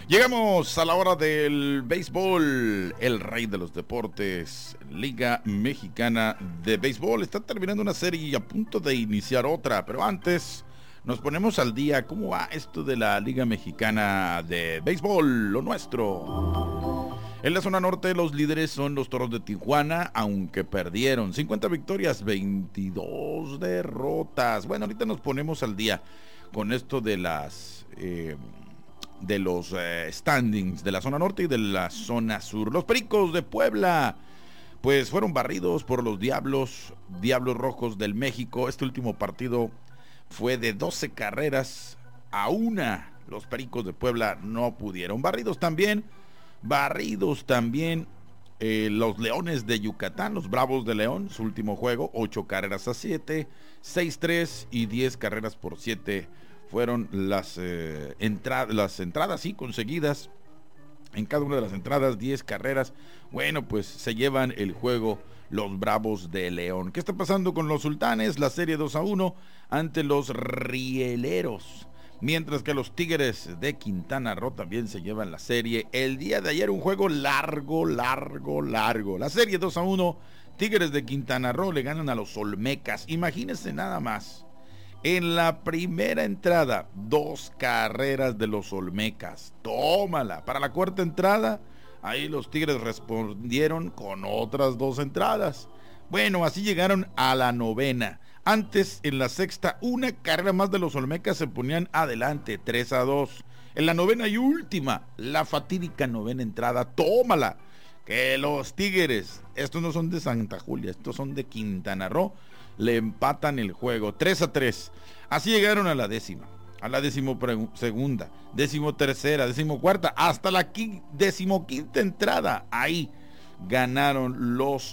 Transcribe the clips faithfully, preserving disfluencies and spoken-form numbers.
Llegamos a la hora del béisbol, el rey de los deportes, Liga Mexicana de Béisbol. Está terminando una serie y a punto de iniciar otra, pero antes nos ponemos al día. ¿Cómo va esto de la Liga Mexicana de Béisbol, lo nuestro? En la zona norte los líderes son los Toros de Tijuana, aunque perdieron cincuenta victorias, veintidós derrotas. Bueno, ahorita nos ponemos al día con esto de las... Eh, de los eh, standings de la zona norte y de la zona sur. Los Pericos de Puebla pues fueron barridos por los Diablos Diablos Rojos del México. Este último partido fue de doce carreras a una. Los Pericos de Puebla no pudieron. Barridos también barridos también eh, los Leones de Yucatán, los Bravos de León, su último juego, ocho carreras a siete, seis tres y diez carreras por siete fueron las, eh, entra- las entradas sí conseguidas. En cada una de las entradas, diez carreras. Bueno, pues se llevan el juego los Bravos de León. ¿Qué está pasando con los Sultanes? La serie dos a uno ante los Rieleros. Mientras que los Tigres de Quintana Roo también se llevan la serie. El día de ayer un juego largo, largo, largo. La serie dos a uno. Tigres de Quintana Roo le ganan a los Olmecas. Imagínense nada más. En la primera entrada, dos carreras de los Olmecas. Tómala. Para la cuarta entrada, ahí los Tigres respondieron con otras dos entradas. Bueno, así llegaron a la novena. Antes, en la sexta, una carrera más de los Olmecas se ponían adelante, tres a dos. En la novena y última, la fatídica novena entrada. Tómala. Que los Tigres, estos no son de Santa Julia, estos son de Quintana Roo, le empatan el juego, tres a tres. Así llegaron a la décima, a la décimo segunda, décimo tercera, décimo cuarta, hasta la qui- décimo quinta entrada. Ahí ganaron los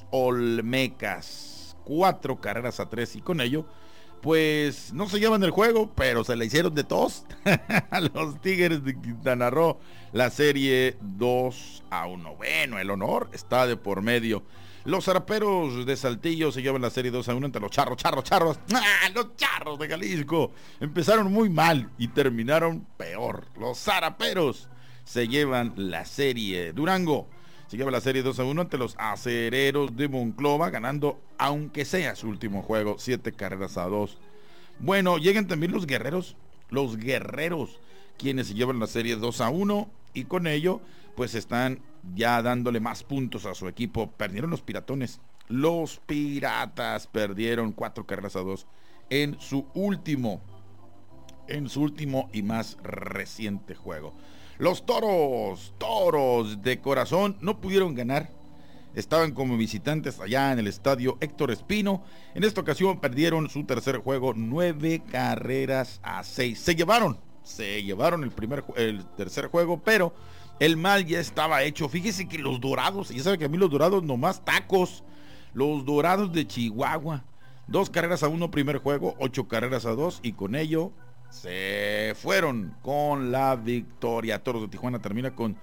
Olmecas, cuatro carreras a tres, y con ello, pues no se llevan el juego, pero se le hicieron de tos a los Tigres de Quintana Roo. La serie dos a uno. Bueno, el honor está de por medio. Los Zaraperos de Saltillo se llevan la serie dos a uno ante los Charros, Charros, Charros. ¡Ah! Los Charros de Jalisco empezaron muy mal y terminaron peor. Los Zaraperos se llevan la serie. Durango se lleva la serie dos a uno ante los Acereros de Monclova, ganando aunque sea su último juego, siete carreras a dos. Bueno, llegan también los Guerreros, los Guerreros, quienes se llevan la serie dos a uno y con ello pues están ya dándole más puntos a su equipo. Perdieron los Piratones. Los Piratas perdieron cuatro carreras a dos en su último, en su último y más reciente juego. Los Toros, Toros de Corazón no pudieron ganar. Estaban como visitantes allá en el estadio Héctor Espino. En esta ocasión perdieron su tercer juego, nueve carreras a seis. Se llevaron, se llevaron el primer, el tercer juego, pero el mal ya estaba hecho. Fíjese que los Dorados, ya sabe que a mí los Dorados nomás tacos. Los Dorados de Chihuahua, dos carreras a uno primer juego, ocho carreras a dos, y con ello se fueron con la victoria. Toros de Tijuana termina con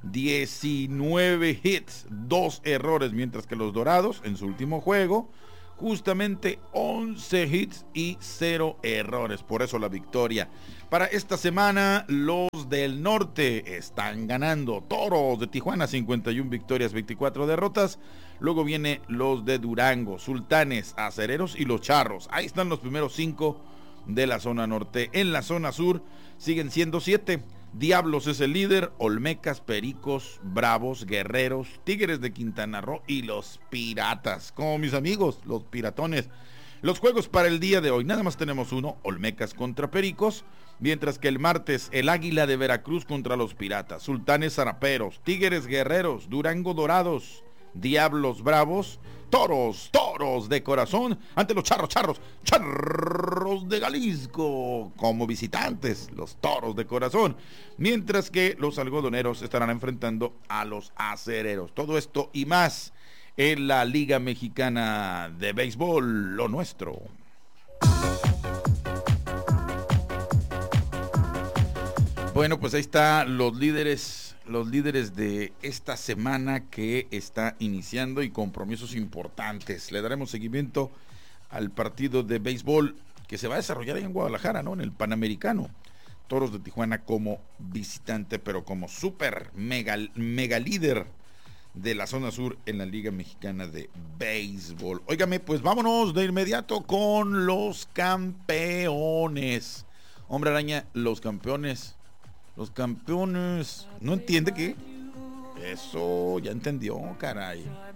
diecinueve hits, dos errores, mientras que los Dorados en su último juego justamente once hits y cero errores, por eso la victoria. Para esta semana los del norte están ganando. Toros de Tijuana, cincuenta y una victorias, veinticuatro derrotas. Luego viene los de Durango, Sultanes, Acereros y los Charros. Ahí están los primeros cinco de la zona norte. En la zona sur siguen siendo siete. Diablos es el líder, Olmecas, Pericos, Bravos, Guerreros, Tigres de Quintana Roo y los Piratas, como mis amigos, los Piratones. Los juegos para el día de hoy, nada más tenemos uno, Olmecas contra Pericos, mientras que el martes, el Águila de Veracruz contra los Piratas, Sultanes Zaraperos, Tigres Guerreros, Durango Dorados, Diablos Bravos, Toros, Toros de Corazón ante los Charros, Charros, Charros de Jalisco como visitantes, los Toros de Corazón, mientras que los algodoneros estarán enfrentando a los Acereros. Todo esto y más en la Liga Mexicana de Béisbol, lo nuestro. Bueno, pues ahí está los líderes los líderes de esta semana que está iniciando y compromisos importantes. Le daremos seguimiento al partido de béisbol que se va a desarrollar ahí en Guadalajara, ¿no? En el Panamericano. Toros de Tijuana como visitante, pero como super mega, mega líder de la zona sur en la Liga Mexicana de Béisbol. Óigame, pues vámonos de inmediato con los campeones. Hombre Araña, los campeones. Los campeones. ¿No entiende qué? Eso, ya entendió, caray.